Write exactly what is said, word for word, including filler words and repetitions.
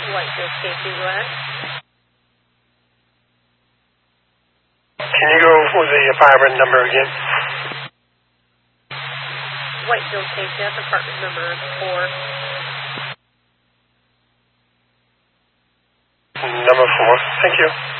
Whitefield Safety, go ahead. Can you go with the apartment number again? Whitefield Safety, that's apartment number four. Number four, thank you.